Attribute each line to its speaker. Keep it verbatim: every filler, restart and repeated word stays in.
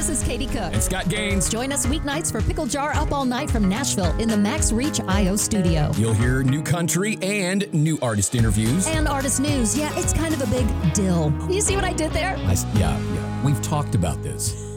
Speaker 1: this is Katie Cook.
Speaker 2: And Scott Gaines.
Speaker 1: Join us weeknights for Pickle Jar Up All Night from Nashville in the Max Reach I O studio.
Speaker 2: You'll hear new country and new artist interviews.
Speaker 1: And artist news. Yeah, it's kind of a big dill. You see what I did there?
Speaker 2: I, yeah, yeah. We've talked about this.